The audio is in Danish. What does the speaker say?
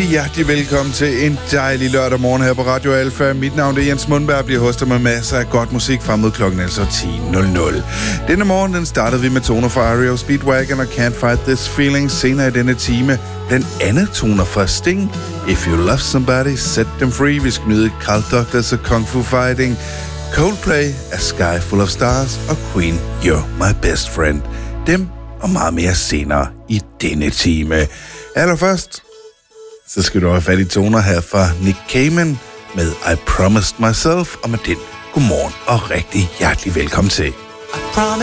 hjertelig velkommen til en dejlig lørdag morgen her på Radio Alfa. Mit navn er Jens Mundberg, bliver hostet med masser af godt musik frem mod klokken altså 10.00. Denne morgen den startede vi med toner fra R.E.O. Speedwagon og Can't Fight This Feeling. Senere i denne time den anden toner fra Sting. If You Love Somebody, Set Them Free. Vi skal nyde Carl Douglas og Kung Fu Fighting. Coldplay, A Sky Full of Stars og Queen, You're My Best Friend. Dem og meget mere senere i denne time. Allerførst så skal du have fat i toner her fra Nick Cayman med I Promised Myself, og med den godmorgen og rigtig hjertelig velkommen til.